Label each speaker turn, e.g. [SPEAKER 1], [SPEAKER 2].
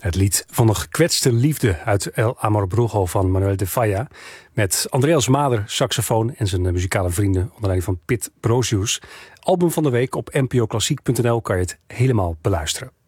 [SPEAKER 1] Het lied van de gekwetste liefde uit El Amor Brujo van Manuel de Falla. Met Andreas Mader, saxofoon en zijn muzikale vrienden onder leiding van Pit Brozius. Album van de week op npoklassiek.nl kan je het helemaal beluisteren.